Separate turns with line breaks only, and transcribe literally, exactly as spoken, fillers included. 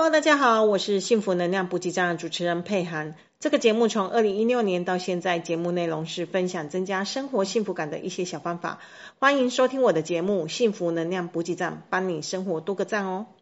Hello， 大家好，我是幸福能量补给站的主持人佩涵。这个节目从二零一六年到现在，节目内容是分享增加生活幸福感的一些小方法。欢迎收听我的节目，幸福能量补给站，帮你生活多个赞哦。